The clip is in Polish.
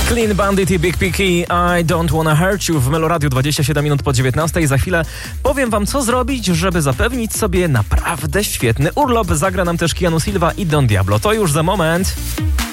Clean Bandit i Big Picky, I Don't Wanna Hurt You w Meloradiu 27 minut po 19. Za chwilę powiem wam, co zrobić, żeby zapewnić sobie naprawdę świetny urlop. Zagra nam też Keanu Silva i Don Diablo. To już za moment.